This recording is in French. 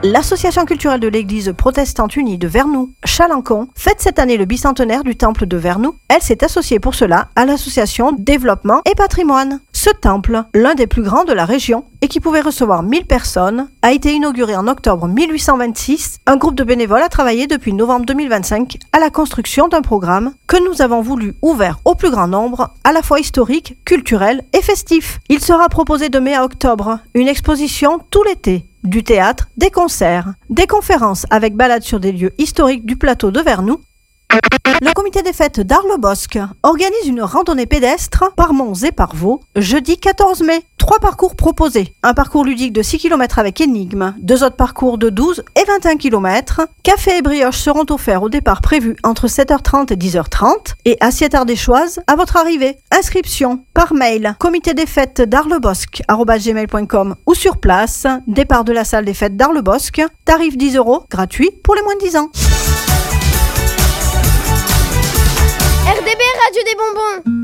L'association culturelle de l'église protestante unie de Vernoux, Chalancon, fête cette année le bicentenaire du temple de Vernoux. Elle s'est associée pour cela à l'association Développement et Patrimoine. Ce temple, l'un des plus grands de la région et qui pouvait recevoir 1000 personnes, a été inauguré en octobre 1826. Un groupe de bénévoles a travaillé depuis novembre 2025 à la construction d'un programme que nous avons voulu ouvert au plus grand nombre, à la fois historique, culturel et festif. Il sera proposé de mai à octobre une exposition tout l'été. Du théâtre, des concerts, des conférences avec balades sur des lieux historiques du plateau de Vernoux. Le comité des fêtes d'Arles-le-Bosc organise une randonnée pédestre par Monts et par Vaux, jeudi 14 mai. 3 parcours proposés. Un parcours ludique de 6 km avec énigmes, 2 autres parcours de 12 et 21 km. Café et brioches seront offerts au départ prévu entre 7h30 et 10h30 et assiette ardéchoise à votre arrivée. Inscription par mail comité des fêtes d'Arles-le-Bosc@gmail.com ou sur place, départ de la salle des fêtes d'Arles-le-Bosc, tarif 10 €, gratuit pour les moins de 10 ans. RDB Radio des Bonbons.